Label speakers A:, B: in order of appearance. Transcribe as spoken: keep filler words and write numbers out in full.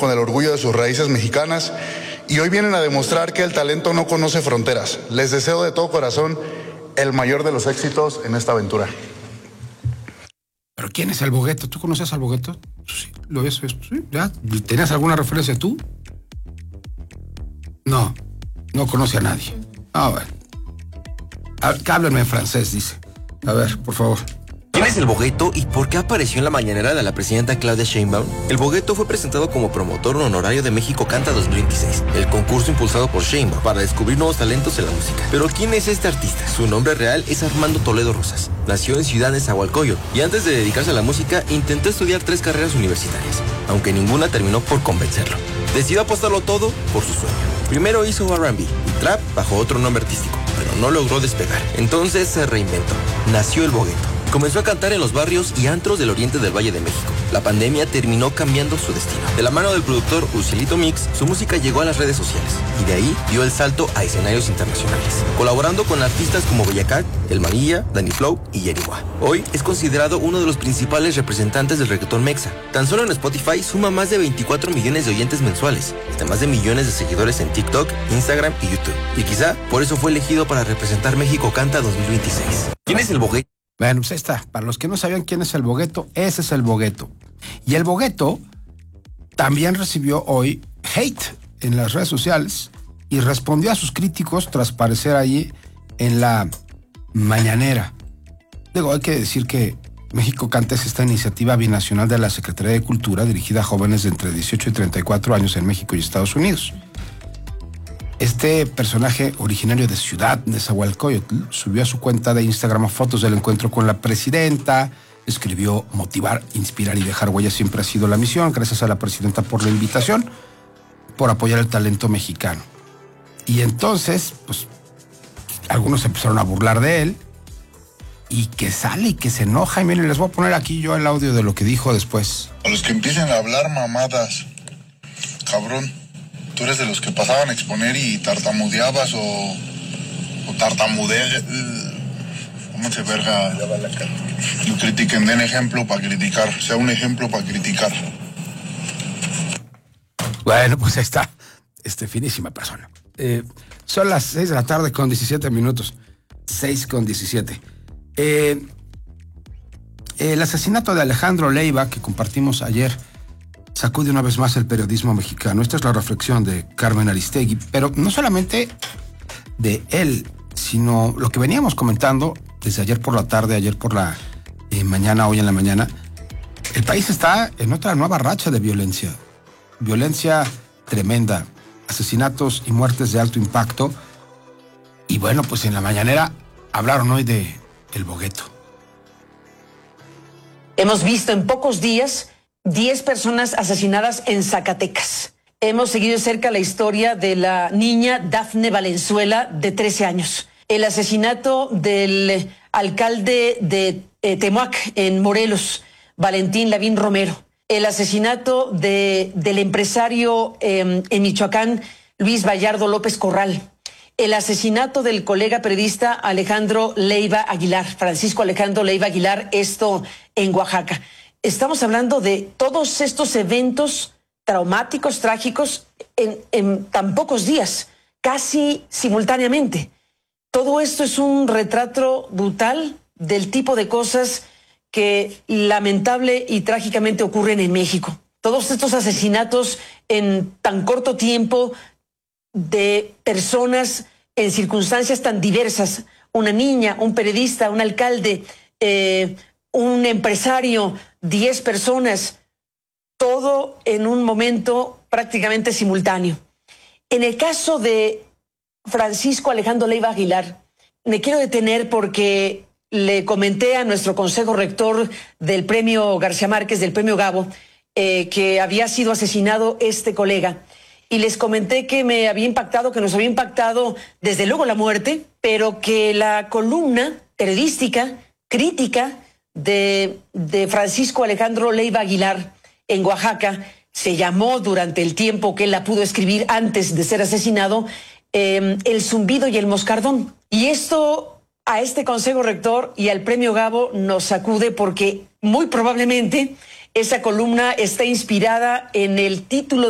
A: con el orgullo de sus raíces mexicanas y hoy vienen a demostrar que el talento no conoce fronteras. Les deseo de todo corazón el mayor de los éxitos en esta aventura.
B: ¿Pero quién es el Bogueto? ¿Tú conoces al Bogueto? Sí, lo ves, sí, ¿ya? ¿Tenías alguna referencia tú? No, no conoce a nadie. Ah, bueno. A ver, háblenme en francés, dice. A ver, por favor.
C: ¿Quién es el Bogueto y por qué apareció en la mañanera de la presidenta Claudia Sheinbaum? El Bogueto fue presentado como promotor honorario de México Canta dos mil veintiséis, el concurso impulsado por Sheinbaum para descubrir nuevos talentos en la música. Pero ¿quién es este artista? Su nombre real es Armando Toledo Rosas. Nació en Ciudad Nezahualcóyotl y antes de dedicarse a la música intentó estudiar tres carreras universitarias, aunque ninguna terminó por convencerlo. Decidió apostarlo todo por su sueño. Primero hizo R and B y trap bajo otro nombre artístico, pero no logró despegar. Entonces se reinventó. Nació el Bogueto. Comenzó a cantar en los barrios y antros del oriente del Valle de México. La pandemia terminó cambiando su destino. De la mano del productor Ucielito Mix, su música llegó a las redes sociales y de ahí dio el salto a escenarios internacionales, colaborando con artistas como Bella Cat, El Manilla, Danny Flow y Yerigua. Hoy es considerado uno de los principales representantes del reggaetón mexa. Tan solo en Spotify suma más de veinticuatro millones de oyentes mensuales, además de millones de seguidores en TikTok, Instagram y YouTube. Y quizá por eso fue elegido para representar México Canta dos mil veintiséis. ¿Quién es el Bogueto?
B: Bueno, pues ahí está. Para los que no sabían quién es el Bogueto, ese es el Bogueto. Y el Bogueto también recibió hoy hate en las redes sociales y respondió a sus críticos tras aparecer allí en la mañanera. Digo, hay que decir que México Canta es esta iniciativa binacional de la Secretaría de Cultura dirigida a jóvenes de entre dieciocho y treinta y cuatro años en México y Estados Unidos. Este personaje originario de Ciudad Nezahualcóyotl subió a su cuenta de Instagram fotos del encuentro con la presidenta, escribió: motivar, inspirar y dejar huella siempre ha sido la misión. Gracias a la presidenta por la invitación, por apoyar el talento mexicano. Y entonces, pues, algunos empezaron a burlar de él y que sale y que se enoja. Y miren, les voy a poner aquí yo el audio de lo que dijo después.
A: A los que empiecen a hablar mamadas, cabrón. ¿Tú eres de los que pasaban a exponer y tartamudeabas o, o tartamudeas? ¿Cómo se verga? No critiquen, den ejemplo para criticar. Sea un ejemplo para criticar.
B: Bueno, pues ahí está. Este, finísima persona. Eh, son las seis de la tarde con diecisiete minutos. seis con diecisiete. Eh, el asesinato de Alejandro Leiva, que compartimos ayer, sacude una vez más el periodismo mexicano. Esta es la reflexión de Carmen Aristegui, pero no solamente de él, sino lo que veníamos comentando desde ayer por la tarde, ayer por la eh, mañana, hoy en la mañana. El país está en otra nueva racha de violencia. Violencia tremenda, asesinatos y muertes de alto impacto. Y bueno, pues en la mañanera hablaron hoy de el Bogueto.
D: Hemos visto en pocos días diez personas asesinadas en Zacatecas. Hemos seguido de cerca la historia de la niña Dafne Valenzuela, de trece años. El asesinato del alcalde de eh, Temuac, en Morelos, Valentín Lavín Romero. El asesinato de, del empresario eh, en Michoacán, Luis Vallardo López Corral. El asesinato del colega periodista Alejandro Leiva Aguilar, Francisco Alejandro Leiva Aguilar, esto en Oaxaca. Estamos hablando de todos estos eventos traumáticos, trágicos, en, en tan pocos días, casi simultáneamente. Todo esto es un retrato brutal del tipo de cosas que lamentable y trágicamente ocurren en México. Todos estos asesinatos en tan corto tiempo de personas en circunstancias tan diversas. Una niña, un periodista, un alcalde, eh, un empresario, diez personas, todo en un momento prácticamente simultáneo. En el caso de Francisco Alejandro Leiva Aguilar, me quiero detener porque le comenté a nuestro consejo rector del premio García Márquez, del premio Gabo, eh, que había sido asesinado este colega. Y les comenté que me había impactado, que nos había impactado desde luego la muerte, pero que la columna periodística, crítica, de, de Francisco Alejandro Leiva Aguilar en Oaxaca se llamó, durante el tiempo que él la pudo escribir antes de ser asesinado, eh, El zumbido y el moscardón. Y esto a este consejo rector y al premio Gabo nos sacude porque muy probablemente esa columna está inspirada en el título